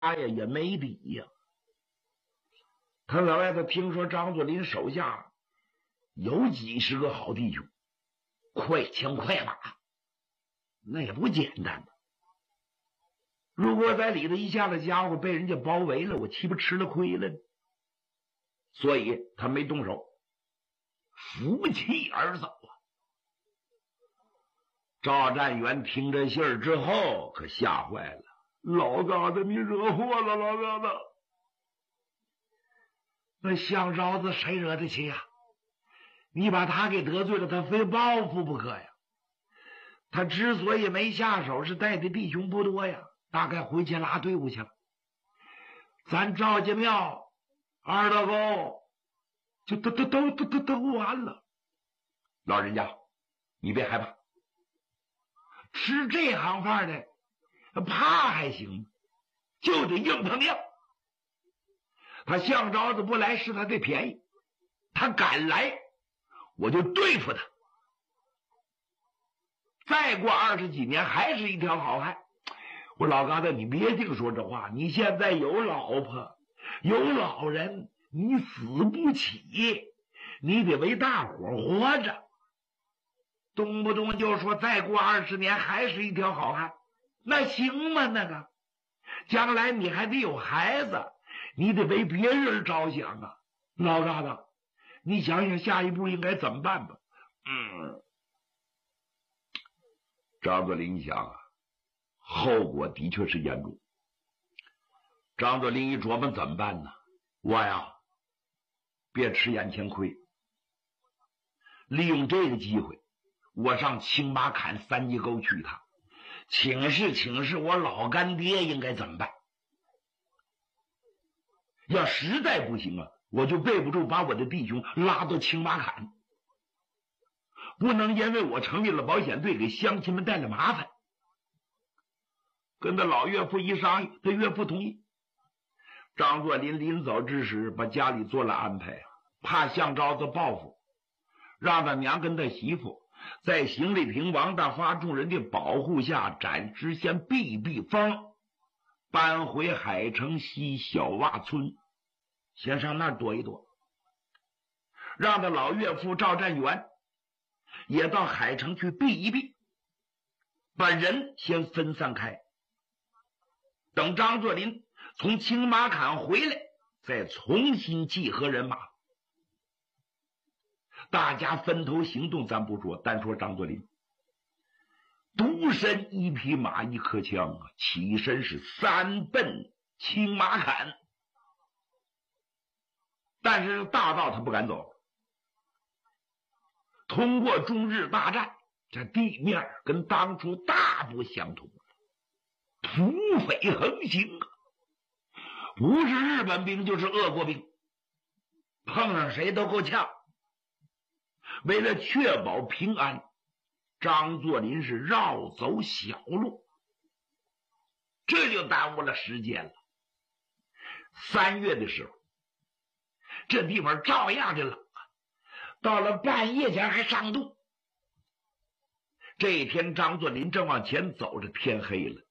呀也没底呀。他在外头听说张作霖手下有几十个好弟兄，快枪快马，那也不简单。如果在里头一下子家伙被人家包围了，我岂不吃了亏了呢？所以他没动手，负气而走啊。赵占元听这信儿之后可吓坏了，老嘎子你惹祸了，老嘎子。那项昭子谁惹得起呀？你把他给得罪了，他非报复不可呀。他之所以没下手，是带的弟兄不多呀，大概回去拉队伍去了。咱赵家庙二道沟就都完了。老人家你别害怕，吃这行饭的怕还行，就得硬碰硬。他项昭子不来是他的便宜，他敢来我就对付他。再过20几年还是一条好汉。我老嘎子你别净说这话，你现在有老婆有老人，你死不起，你得为大伙活着。动不动就说再过20年还是一条好汉，那行吗？那个将来你还得有孩子，你得为别人着想啊。老嘎子你想想下一步应该怎么办吧。张作霖想啊，后果的确是严重。张作霖一琢磨怎么办呢？我呀别吃眼前亏，利用这个机会我上青马坎三级沟去一趟，请示我老干爹应该怎么办。要实在不行啊，我就背不住把我的弟兄拉到青马坎，不能因为我成立了保险队给乡亲们带来麻烦。跟他老岳父一商议，他岳父同意。张作霖临走之时把家里做了安排，怕项昭子报复，让他娘跟他媳妇在邢立平、王大发众人的保护下暂时先避风，搬回海城西小洼村，先上那儿躲一躲。让他老岳父赵占元也到海城去避一避，把人先分散开，等张作霖从青马坎回来再重新集合人马。大家分头行动咱不说，单说张作霖独身1匹马1颗枪啊，起身是3奔青马坎。但是大道他不敢走，通过中日大战，这地面跟当初大不相同，土匪横行啊，不是日本兵就是俄国兵，碰上谁都够呛。为了确保平安，张作霖是绕走小路，这就耽误了时间了。3月的时候，这地方照样的冷啊，到了半夜前还上冻。这一天张作霖正往前走着，天黑了，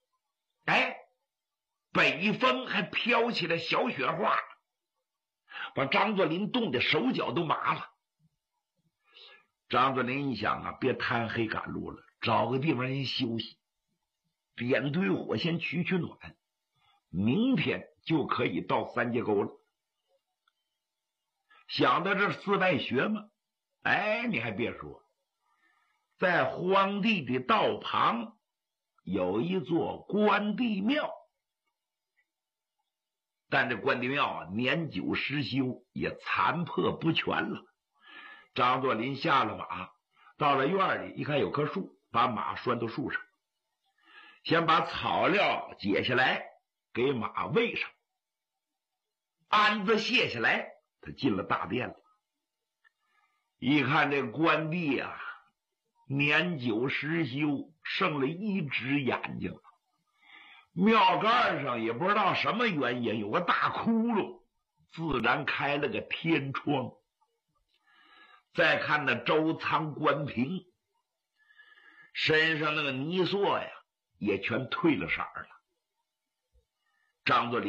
北风还飘起了小雪花，把张作霖冻得手脚都麻了。张作霖一想啊，别贪黑赶路了，找个地方先休息，点堆火先取暖，明天就可以到三界沟了。想到这4外学嘛，你还别说，在荒地的道旁有一座关帝庙，但这关帝庙啊年久失修，也残破不全了。张作霖下了马，到了院里一看有棵树，把马拴到树上，先把草料解下来给马喂上，鞍子卸下来，他进了大殿了。一看这关帝啊年久失修，剩了一只眼睛，庙盖上也不知道什么原因有个大窟窿，自然开了个天窗。再看那周仓关平身上那个泥塑呀也全褪了色了。 张作霖